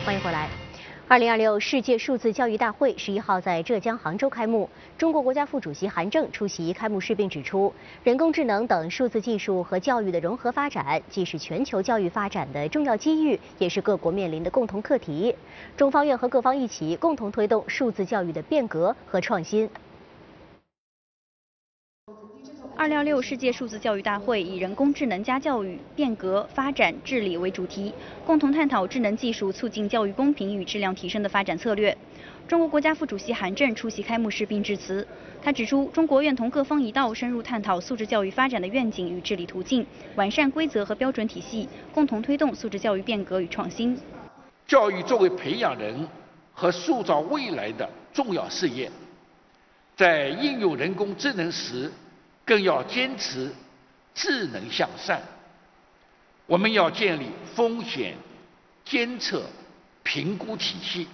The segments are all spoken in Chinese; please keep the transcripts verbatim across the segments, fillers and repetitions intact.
欢迎回来。二零二六世界数字教育大会十一号在浙江杭州开幕。中国国家副主席韩正出席开幕式并指出，人工智能等数字技术和教育的融合发展，既是全球教育发展的重要机遇，也是各国面临的共同课题。中方愿和各方一起，共同推动数字教育的变革和创新。 二零二六世界数字教育大会以人工智能加教育、变革、发展、治理为主题，共同探讨智能技术促进教育公平与质量提升的发展策略。中国国家副主席韩正出席开幕式并致辞。他指出，中国愿同各方一道，深入探讨素质教育发展的愿景与治理途径，完善规则和标准体系，共同推动素质教育变革与创新。 教育作为培养人和塑造未来的重要事业，在应用人工智能时，更要坚持智能向善。我们要建立风险监测评估体系，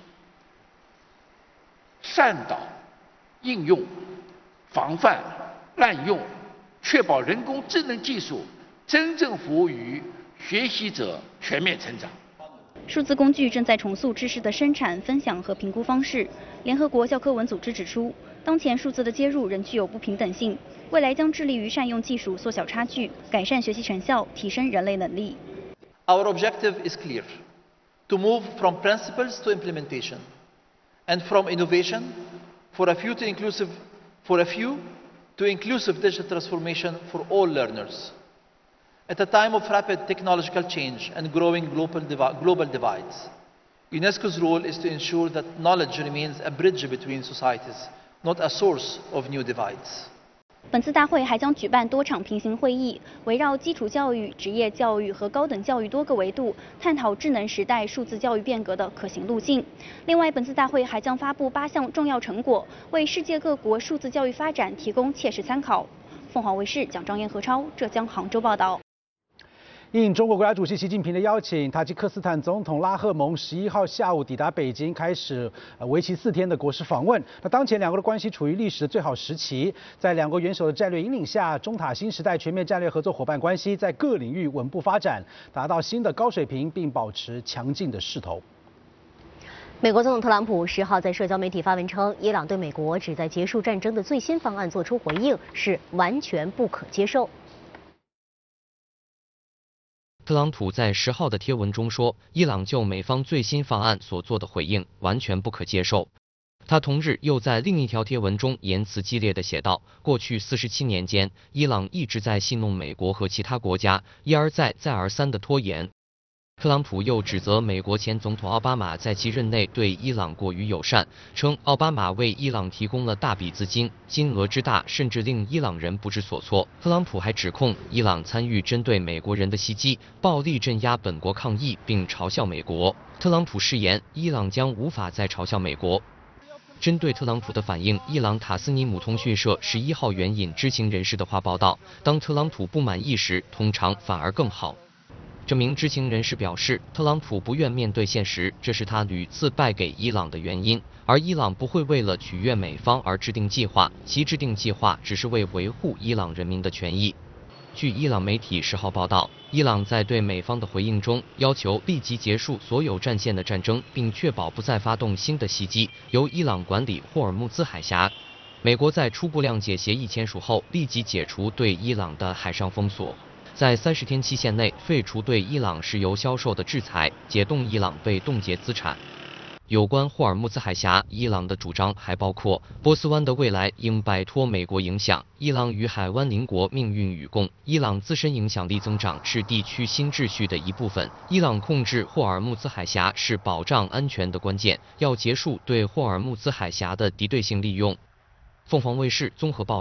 善导应用，防范滥用，确保人工智能技术真正服务于学习者全面成长。 数字工具正在重塑知识的生产、分享和评估方式。联合国教科文组织指出，当前数字的接入仍具有不平等性，未来将致力于善用技术缩小差距，改善学习成效，提升人类能力。 Our objective is clear: to move from principles to implementation, and from innovation for a few to inclusive for a few to inclusive digital transformation for all learners. At a time of rapid technological change and growing global, divi global divides, UNESCO's role is to ensure that knowledge remains a bridge between societies, not a source of new divides. 本次大会还将举办多场平行会议，围绕基础教育、职业教育和高等教育多个维度，探讨智能时代数字教育变革的可行路径。另外，本次大会还将发布八项重要成果，为世界各国数字教育发展提供切实参考。凤凰卫视蒋章燕、何超，浙江杭州报道。 应中国国家主席习近平的邀请，塔吉克斯坦总统拉赫蒙十一号下午抵达北京，开始为期四天的国事访问。那当前两国的关系处于历史的最好时期，在两国元首的战略引领下，中塔新时代全面战略合作伙伴关系在各领域稳步发展，达到新的高水平，并保持强劲的势头。 美国总统特朗普十号在社交媒体发文称，伊朗对美国旨在结束战争的最新方案作出回应是完全不可接受。 特朗普在十号的贴文中说，伊朗就美方最新方案所做的回应完全不可接受。他同日又在另一条贴文中言辞激烈地写道，过去四十七年间，伊朗一直在戏弄美国和其他国家，一而再再而三地拖延。特朗普又指责美国前总统奥巴马在其任内对伊朗过于友善，称奥巴马为伊朗提供了大笔资金，金额之大甚至令伊朗人不知所措。特朗普还指控伊朗参与针对美国人的袭击，暴力镇压本国抗议，并嘲笑美国。特朗普誓言，伊朗将无法再嘲笑美国。针对特朗普的反应，伊朗塔斯尼姆通讯社十一号援引知情人士的话报道，当特朗普不满意时，通常反而更好。这名知情人士表示，特朗普不愿面对现实，这是他屡次败给伊朗的原因。而伊朗不会为了取悦美方而制定计划，其制定计划只是为维护伊朗人民的权益。据伊朗媒体十号报道，伊朗在对美方的回应中要求立即结束所有战线的战争，并确保不再发动新的袭击，由伊朗管理霍尔木兹海峡。美国在初步谅解协议签署后，立即解除对伊朗的海上封锁。在三十天期限内废除对伊朗石油销售的制裁，解冻伊朗被冻结资产。有关霍尔木兹海峡，伊朗的主张还包括波斯湾的未来应摆脱美国影响，伊朗与海湾邻国命运与共，伊朗自身影响力增长是地区新秩序的一部分，伊朗控制霍尔木兹海峡是保障安全的关键，要结束对霍尔木兹海峡的敌对性利用。凤凰卫视综合报道。